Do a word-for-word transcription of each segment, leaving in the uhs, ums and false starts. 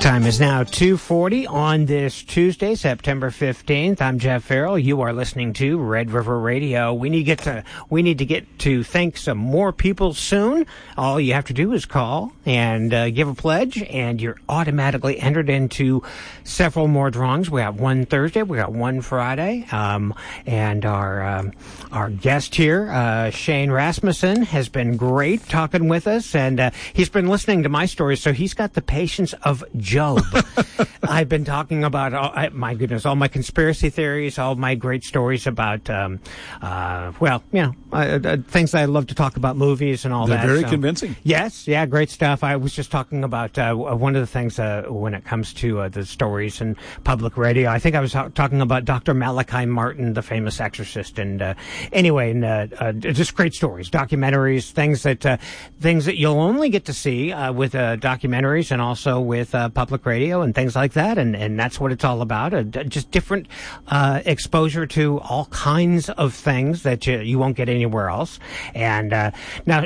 Time is now two forty on this Tuesday, September fifteenth. I'm Jeff Farrell. You are listening to Red River Radio. We need to get to we need to get to thank some more people soon. All you have to do is call and uh, give a pledge, and you're automatically entered into several more drawings. We got one Thursday, we got one Friday, um, and our um, our guest here, uh, Shane Rasmussen, has been great talking with us, and uh, he's been listening to my stories, so he's got the patience of Job. I've been talking about, all, I, my goodness, all my conspiracy theories, all my great stories about, um, uh, well, you know, uh, uh, things that I love to talk about, movies and all They're that. They're very so, convincing. Yes, yeah, great stuff. I was just talking about uh, one of the things uh, when it comes to uh, the stories in public radio. I think I was ta- talking about Doctor Malachi Martin, the famous exorcist, and uh, anyway, and, uh, uh, just great stories, documentaries, things that uh, things that you'll only get to see uh, with uh, documentaries and also with uh, public radio and things like that, and, and that's what it's all about, uh, just different uh, exposure to all kinds of things that you, you won't get anywhere else. And uh, now,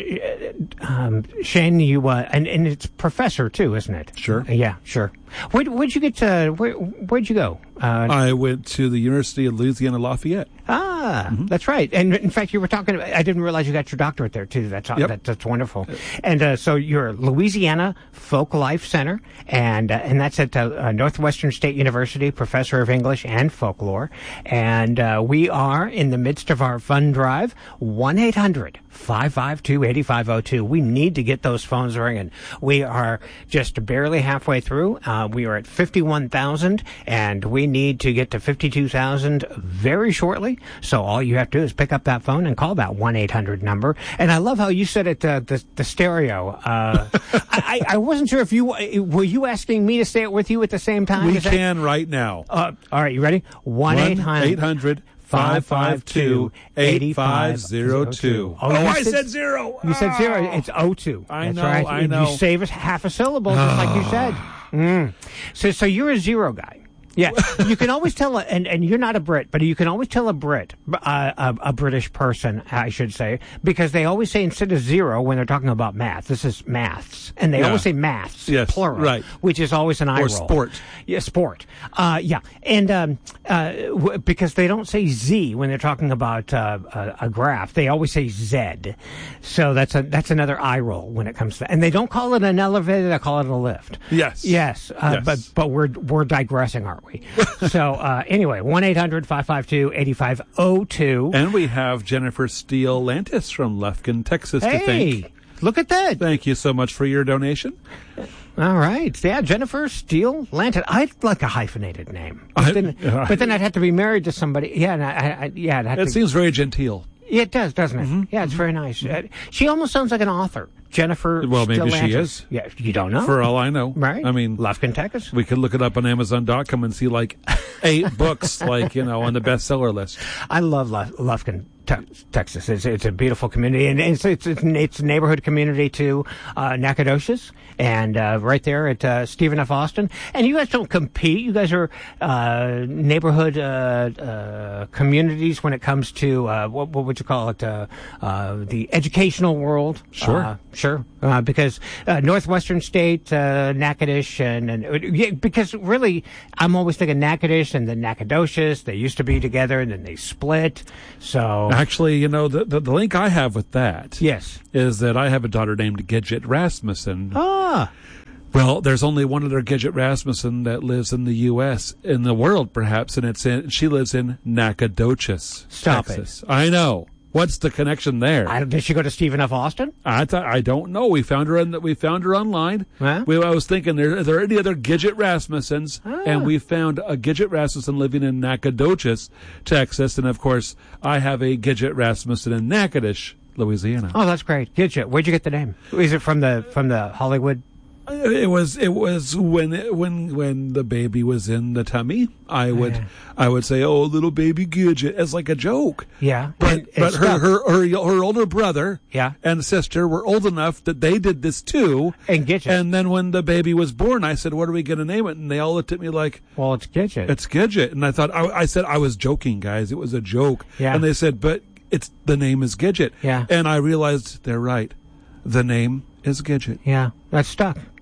um, Shane, you, uh, and, and it's professor too, isn't it? Sure. Yeah, sure. Where, where'd you get to, where, where'd you go? Uh, I went to the University of Louisiana Lafayette. Ah, mm-hmm. That's right. And in fact, you were talking about, I didn't realize you got your doctorate there too. That's yep. that, that's wonderful. Yep. And uh, so you're Louisiana Folk Life Center, and uh, and that's at uh, Northwestern State University, professor of English and folklore. And uh, we are in the midst of our fund drive, one eight hundred five five two eight five zero two. We need to get those phones ringing. We are just barely halfway through. Uh, we are at fifty-one thousand, and we need to get to fifty-two thousand very shortly. So all you have to do is pick up that phone and call that one eight hundred number. And I love how you said it, uh, the, the stereo. Uh, I, I wasn't sure if you, were you asking me to say it with you at the same time? We Is can that, right now. Uh, all right, you ready? one eight hundred five five two eight five zero two. Oh, oh I said, said zero. You said zero. It's oh two. I That's know, right. I know. You save us half a syllable, just like you said. Mm. So, so you're a zero guy. Yeah, you can always tell, a, and, and you're not a Brit, but you can always tell a Brit, uh, a, a British person, I should say, because they always say instead of zero when they're talking about math, this is maths, and they yeah. always say maths, yes, plural, right. which is always an eye or roll. Or sport. Yeah, sport. Uh, yeah, and um, uh, w- because they don't say Z when they're talking about uh, a, a graph, they always say Z. So that's a that's another eye roll when it comes to that. And they don't call it an elevator, they call it a lift. Yes. Yes, uh, yes. but but we're we're digressing, aren't we? So uh, anyway, one eight hundred five five two eight five zero two. And we have Jennifer Steele Lantis from Lufkin, Texas hey, to thank. Look at that. Thank you so much for your donation. All right. Yeah, Jennifer Steele Lantis. I'd like a hyphenated name. But, I, then, uh, but then I'd have to be married to somebody. Yeah, and I, I, yeah. I'd have it to, seems very genteel. Yeah, it does, doesn't it? Mm-hmm. Yeah, it's very nice. Uh, she almost sounds like an author. Jennifer Well, maybe Steele she Lantis. is. Yeah, you don't know. For all I know. Right. I mean, Lufkin, Texas. We could look it up on Amazon dot com and see like eight books, like, you know, on the bestseller list. I love Luf- Lufkin, te- Texas. It's, it's a beautiful community, and it's it's it's, it's a neighborhood community to uh, Nacogdoches, and uh, right there at uh, Stephen F. Austin. And you guys don't compete. You guys are uh, neighborhood uh, uh, communities when it comes to uh, what what would you call it? Uh, uh, the educational world. Sure. Uh, Sure, uh, because uh, Northwestern State, uh, Natchitoches, and, and yeah, because really, I'm always thinking Natchitoches and then Nacogdoches. They used to be together, and then they split. So actually, you know, the, the the link I have with that, yes, is that I have a daughter named Gidget Rasmussen. Ah. Well, there's only one other Gidget Rasmussen that lives in the U S, in the world perhaps, and it's in, she lives in Nacogdoches, Stop Texas. it. I know. What's the connection there? I, did she go to Stephen F. Austin? I th- I don't know. We found her in the, we found her online. Huh? We, I was thinking, there, are there any other Gidget Rasmussens? Ah. And we found a Gidget Rasmussen living in Nacogdoches, Texas. And of course, I have a Gidget Rasmussen in Natchitoches, Louisiana. Oh, that's great. Gidget. Where'd you get the name? Is it from the from the Hollywood? It was it was when when when the baby was in the tummy. I would Yeah. I would say, "Oh, little baby Gidget," as like a joke. Yeah, But and- and but her, stuff. her her her older brother Yeah. and sister were old enough that they did this too. And Gidget. And then when the baby was born, I said, "What are we going to name it?" And they all looked at me like, Well, it's Gidget. "It's Gidget." And I thought I, I said I was joking, guys. It was a joke. Yeah. And they said, "But it's the name is Gidget." Yeah. And I realized they're right. The name is Gidget. Yeah, that's stuck.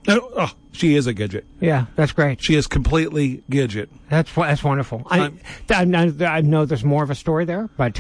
Oh, oh, she is a Gidget. Yeah, that's great. She is completely Gidget. That's that's wonderful. I, I, I know there's more of a story there, but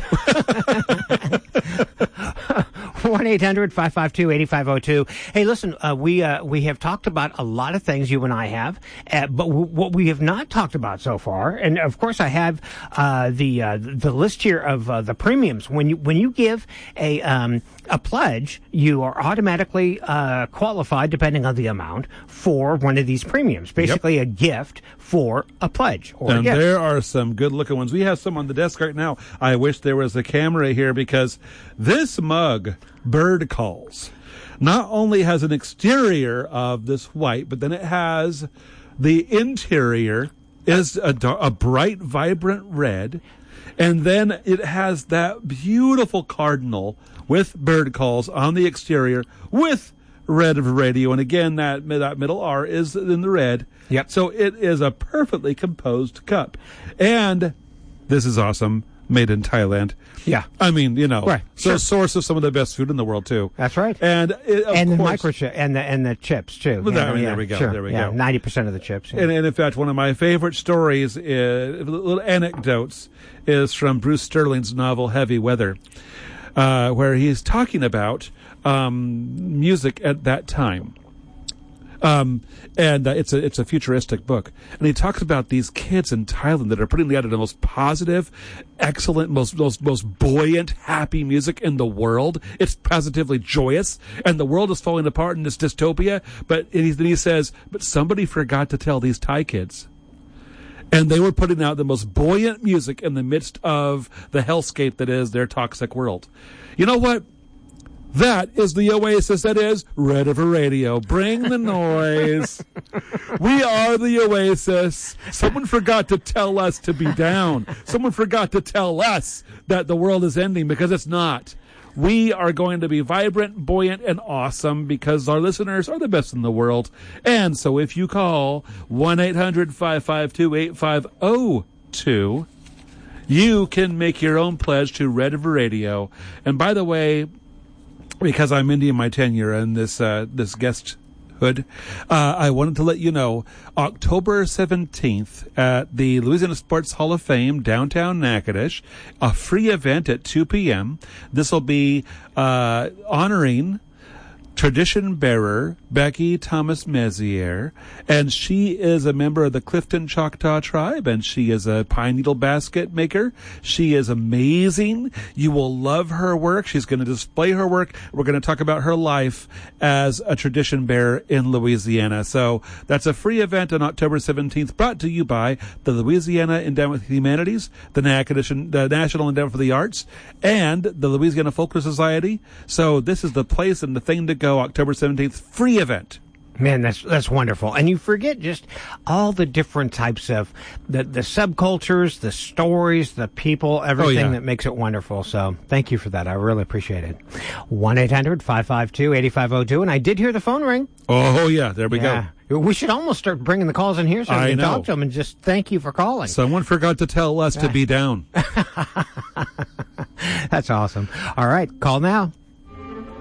one eight hundred five five two eight five zero two. Hey, listen, uh, we uh, we have talked about a lot of things, you and I have, uh, but w- what we have not talked about so far, and of course I have uh, the uh, the list here of uh, the premiums. When you when you give a um, a pledge, you are automatically uh, qualified, depending on the amount, for one of these premiums. Basically, yep. a gift for a pledge. Or and a gift. There are some good-looking ones. We have some on the desk right now. I wish there was a camera here because this mug, Bird Calls, not only has an exterior of this white, but then it has the interior is a, a bright, vibrant red, and then it has that beautiful cardinal with Bird Calls on the exterior with Red of Radio, and again, that that middle R is in the red. Yep. So it is a perfectly composed cup, and this is awesome. Made in Thailand. Yeah. I mean, you know, right. So sure. source of some of the best food in the world too. That's right. And it, of and the course, microchip and the and the chips too. Well, yeah, that, I mean, yeah, there we go. Sure. There we yeah, go. Ninety percent of the chips. Yeah. And, and in fact, one of my favorite stories, is, little anecdotes, is from Bruce Sterling's novel Heavy Weather, uh, where he's talking about um, music at that time. Um, and uh, it's a it's a futuristic book, and he talks about these kids in Thailand that are putting together the most positive, excellent, most most most buoyant, happy music in the world. It's positively joyous, and the world is falling apart in this dystopia. But he, then he says, but somebody forgot to tell these Thai kids. And they were putting out the most buoyant music in the midst of the hellscape that is their toxic world. You know what? That is the oasis that is Red River Radio. Bring the noise. We are the oasis. Someone forgot to tell us to be down. Someone forgot to tell us that the world is ending, because it's not. We are going to be vibrant, buoyant, and awesome because our listeners are the best in the world. And so if you call one eight hundred five five two eight five zero two, you can make your own pledge to Red River Radio. And by the way, because I'm ending my tenure in this uh, this guesthood, uh, I wanted to let you know, October seventeenth at the Louisiana Sports Hall of Fame, downtown Natchitoches, a free event at two p.m. This will be uh, honoring tradition bearer Becky Thomas Mezier, and she is a member of the Clifton Choctaw tribe, and she is a pine needle basket maker. She is amazing. You will love her work. She's going to display her work. We're going to talk about her life as a tradition bearer in Louisiana. So that's a free event on October seventeenth, brought to you by the Louisiana Endowment for the Humanities, the, Natchitoches, the National Endowment for the Arts, and the Louisiana Folklore Society. So this is the place and the thing to go. October seventeenth, free event. Man, that's that's wonderful. And you forget just all the different types of the, the subcultures, the stories, the people, everything oh, yeah. that makes it wonderful. So thank you for that. I really appreciate it. one eight hundred five five two eight five zero two. And I did hear the phone ring. Oh, yeah. There we yeah. go. We should almost start bringing the calls in here so we I can know. talk to them and just thank you for calling. Someone forgot to tell us yeah. to be down. That's awesome. All right. Call now.